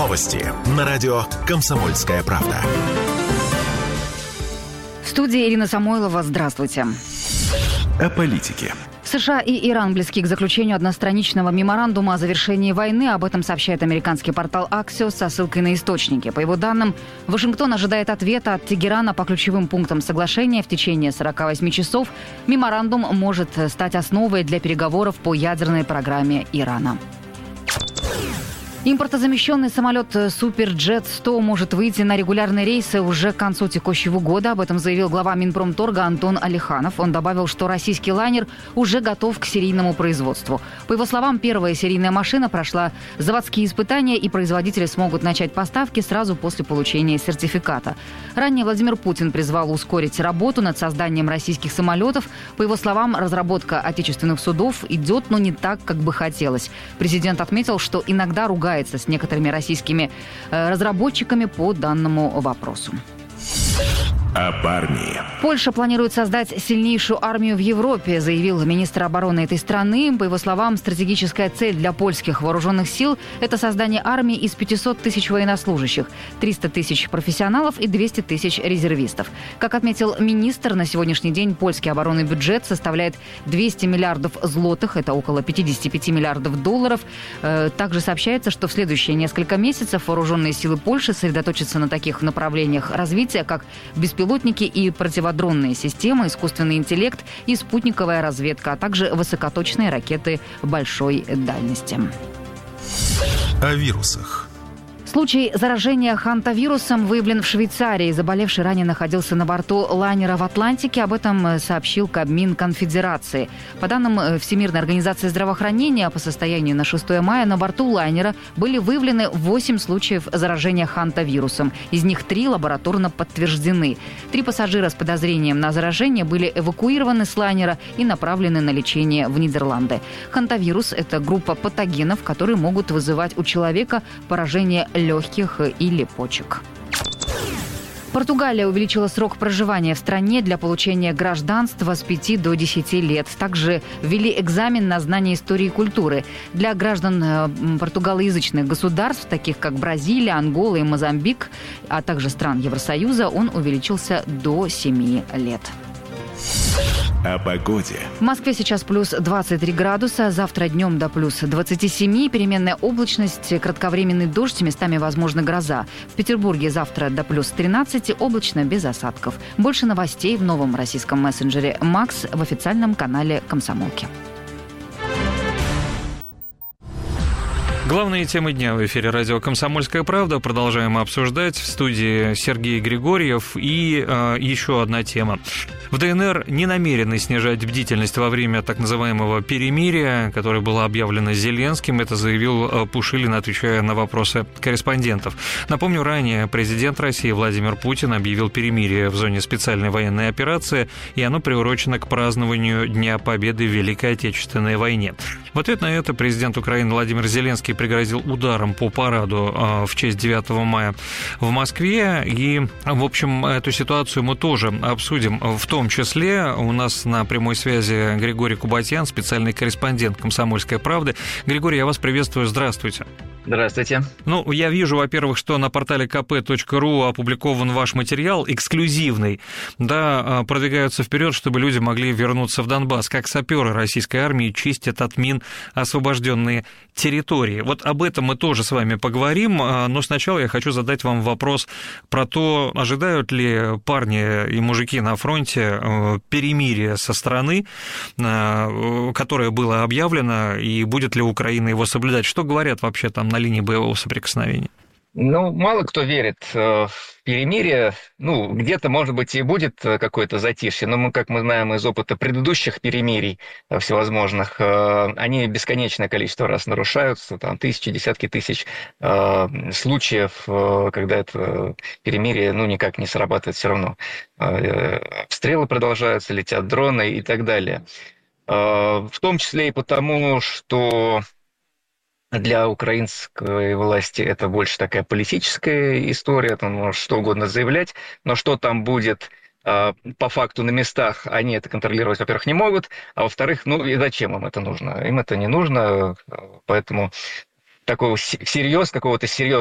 Новости на радио «Комсомольская правда». В студии Ирина Самойлова. Здравствуйте. О политике. США и Иран близки к заключению одностраничного меморандума о завершении войны. Об этом сообщает американский портал Axios со ссылкой на источники. По его данным, Вашингтон ожидает ответа от Тегерана по ключевым пунктам соглашения в течение 48 часов. Меморандум может стать основой для переговоров по ядерной программе Ирана. Импортозамещенный самолет Суперджет-100 может выйти на регулярные рейсы уже к концу текущего года. Об этом заявил глава Минпромторга Антон Алиханов. Он добавил, что российский лайнер уже готов к серийному производству. По его словам, первая серийная машина прошла заводские испытания, и производители смогут начать поставки сразу после получения сертификата. Ранее Владимир Путин призвал ускорить работу над созданием российских самолетов. По его словам, разработка отечественных судов идет, но не так, как бы хотелось. Президент отметил, что иногда ругается с некоторыми российскими разработчиками по данному вопросу. Об армии. Польша планирует создать сильнейшую армию в Европе, заявил министр обороны этой страны. По его словам, стратегическая цель для польских вооруженных сил – это создание армии из 500 тысяч военнослужащих, 300 тысяч профессионалов и 200 тысяч резервистов. Как отметил министр, на сегодняшний день польский оборонный бюджет составляет 200 миллиардов злотых, это около 55 миллиардов долларов. Также сообщается, что в следующие несколько месяцев вооруженные силы Польши сосредоточатся на таких направлениях развития, как беспилотники и противодронные системы, искусственный интеллект и спутниковая разведка, а также высокоточные ракеты большой дальности. О вирусах. Случай заражения хантавирусом выявлен в Швейцарии. Заболевший ранее находился на борту лайнера в Атлантике. Об этом сообщил Кабмин Конфедерации. По данным Всемирной организации здравоохранения, по состоянию на 6 мая на борту лайнера были выявлены 8 случаев заражения хантавирусом. Из них 3 лабораторно подтверждены. 3 пассажира с подозрением на заражение были эвакуированы с лайнера и направлены на лечение в Нидерланды. Хантавирус – это группа патогенов, которые могут вызывать у человека поражение легких или почек. Португалия увеличила срок проживания в стране для получения гражданства с 5 до 10 лет. Также ввели экзамен на знание истории и культуры. Для граждан португалоязычных государств, таких как Бразилия, Ангола и Мозамбик, а также стран Евросоюза, он увеличился до 7 лет. О погоде. В Москве сейчас плюс 23 градуса, завтра днем до плюс 27, переменная облачность, кратковременный дождь, местами возможна гроза. В Петербурге завтра до плюс 13, облачно, без осадков. Больше новостей в новом российском мессенджере «Макс» в официальном канале «Комсомолки». Главные темы дня в эфире радио «Комсомольская правда». Продолжаем обсуждать. В студии Сергей Григорьев. И еще одна тема. В ДНР не намерены снижать бдительность во время так называемого перемирия, которое было объявлено Зеленским. Это заявил Пушилин, отвечая на вопросы корреспондентов. Напомню, ранее президент России Владимир Путин объявил перемирие в зоне специальной военной операции, и оно приурочено к празднованию Дня Победы в Великой Отечественной войне. В ответ на это президент Украины Владимир Зеленский пригрозил ударом по параду в честь 9 мая в Москве. И, в общем, эту ситуацию мы тоже обсудим. В том числе у нас на прямой связи Григорий Кубатьян, специальный корреспондент «Комсомольской правды». Григорий, я вас приветствую. Здравствуйте. Здравствуйте. Ну, я вижу, во-первых, что на портале kp.ru опубликован ваш материал эксклюзивный. Да, продвигаются вперед, чтобы люди могли вернуться в Донбасс. Как саперы российской армии чистят от мин освобожденные территории. Вот об этом мы тоже с вами поговорим, но сначала я хочу задать вам вопрос про то, ожидают ли парни и мужики на фронте перемирия со стороны, которое было объявлено, и будет ли Украина его соблюдать. Что говорят вообще там на линии боевого соприкосновения? Ну, мало кто верит в перемирие. Ну, где-то, может быть, и будет какое-то затишье, но как мы знаем из опыта предыдущих перемирий всевозможных, они бесконечное количество раз нарушаются, там тысячи, десятки тысяч случаев, когда это перемирие, ну, никак не срабатывает все равно. Обстрелы продолжаются, летят дроны и так далее. В том числе и потому, что для украинской власти это больше такая политическая история, там может что угодно заявлять, но что там будет по факту на местах, они это контролировать, во-первых, не могут, а во-вторых, ну и зачем им это нужно? Им это не нужно, поэтому такого какого-то серьезного